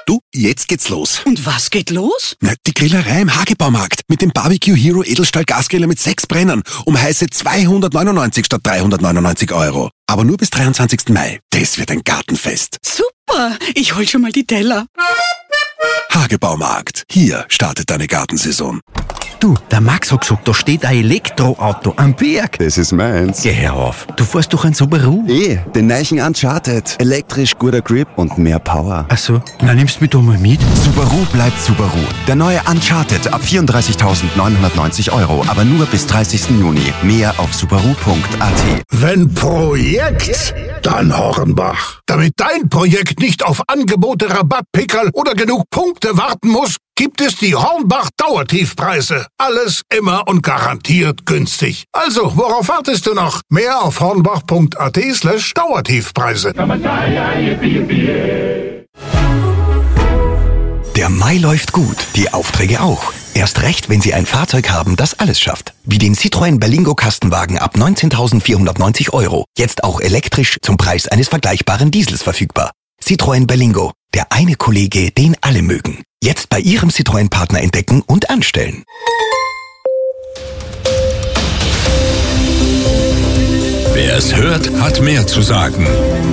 Du, jetzt geht's los. Und was geht los? Na, die Grillerei im Hagebaumarkt mit dem Barbecue Hero Edelstahl Gasgriller mit 6 Brennern um heiße 299 statt 399 €. Aber nur bis 23. Mai. Das wird ein Gartenfest. Super, ich hol schon mal die Teller. Hagebaumarkt. Hier startet deine Gartensaison. Du, der Max hat gesagt, da steht ein Elektroauto am Berg. Das ist meins. Geh hör auf, du fährst doch ein Subaru. Den neuen Uncharted. Elektrisch, guter Grip und mehr Power. Ach so, na nimmst du mich da mal mit? Subaru bleibt Subaru. Der neue Uncharted ab 34.990 €, aber nur bis 30. Juni. Mehr auf subaru.at. Wenn Projekt, dann Hornbach. Damit dein Projekt nicht auf Angebote, Rabattpickerl oder genug Punkte warten muss, gibt es die Hornbach Dauertiefpreise. Alles immer und garantiert günstig. Also, worauf wartest du noch? Mehr auf hornbach.at/Dauertiefpreise. Der Mai läuft gut, die Aufträge auch. Erst recht, wenn Sie ein Fahrzeug haben, das alles schafft. Wie den Citroën Berlingo Kastenwagen ab 19.490 €. Jetzt auch elektrisch zum Preis eines vergleichbaren Diesels verfügbar. Citroën Berlingo, der eine Kollege, den alle mögen. Jetzt bei Ihrem Citroën-Partner entdecken und anstellen. Wer es hört, hat mehr zu sagen.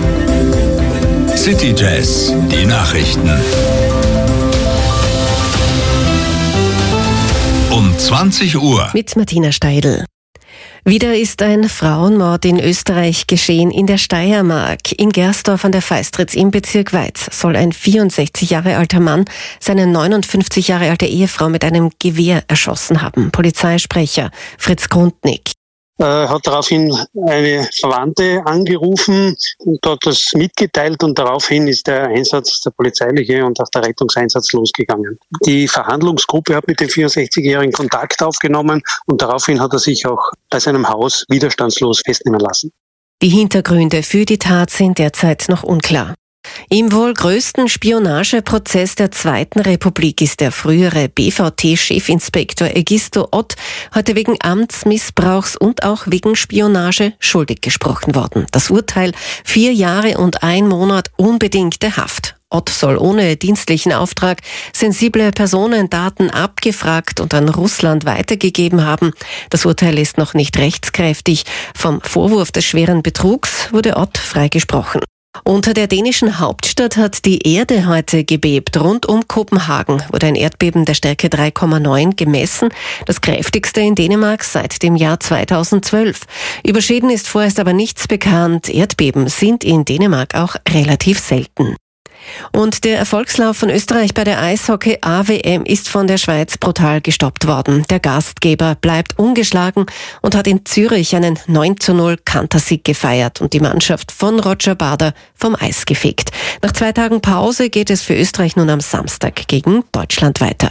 City Jazz, die Nachrichten. Um 20 Uhr. Mit Martina Steidl. Wieder ist ein Frauenmord in Österreich geschehen, in der Steiermark. In Gersdorf an der Feistritz im Bezirk Weiz soll ein 64 Jahre alter Mann seine 59 Jahre alte Ehefrau mit einem Gewehr erschossen haben. Polizeisprecher Fritz Grundnick. Hat daraufhin eine Verwandte angerufen und dort das mitgeteilt und daraufhin ist der Einsatz, der polizeiliche und auch der Rettungseinsatz losgegangen. Die Verhandlungsgruppe hat mit dem 64-Jährigen Kontakt aufgenommen und daraufhin hat er sich auch bei seinem Haus widerstandslos festnehmen lassen. Die Hintergründe für die Tat sind derzeit noch unklar. Im wohl größten Spionageprozess der Zweiten Republik ist der frühere BVT-Chefinspektor Egisto Ott heute wegen Amtsmissbrauchs und auch wegen Spionage schuldig gesprochen worden. Das Urteil: 4 Jahre und 1 Monat unbedingte Haft. Ott soll ohne dienstlichen Auftrag sensible Personendaten abgefragt und an Russland weitergegeben haben. Das Urteil ist noch nicht rechtskräftig. Vom Vorwurf des schweren Betrugs wurde Ott freigesprochen. Unter der dänischen Hauptstadt hat die Erde heute gebebt. Rund um Kopenhagen wurde ein Erdbeben der Stärke 3,9 gemessen, das kräftigste in Dänemark seit dem Jahr 2012. Über Schäden ist vorerst aber nichts bekannt. Erdbeben sind in Dänemark auch relativ selten. Und der Erfolgslauf von Österreich bei der Eishockey-AWM ist von der Schweiz brutal gestoppt worden. Der Gastgeber bleibt ungeschlagen und hat in Zürich einen 9:0 Kantersieg gefeiert und die Mannschaft von Roger Bader vom Eis gefegt. Nach 2 Tagen Pause geht es für Österreich nun am Samstag gegen Deutschland weiter.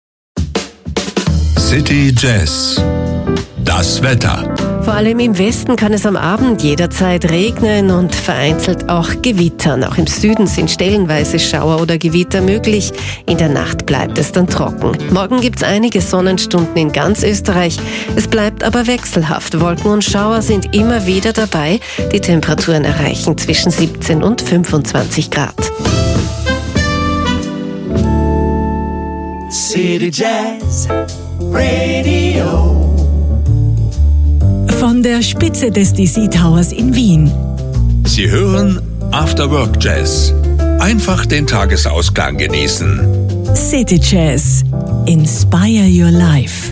City Jazz, das Wetter. Vor allem im Westen kann es am Abend jederzeit regnen und vereinzelt auch gewittern. Auch im Süden sind stellenweise Schauer oder Gewitter möglich. In der Nacht bleibt es dann trocken. Morgen gibt es einige Sonnenstunden in ganz Österreich. Es bleibt aber wechselhaft. Wolken und Schauer sind immer wieder dabei. Die Temperaturen erreichen zwischen 17 und 25 Grad. City Jazz Radio. Von der Spitze des DC Towers in Wien. Sie hören After Work Jazz. Einfach den Tagesausklang genießen. City Jazz. Inspire your life.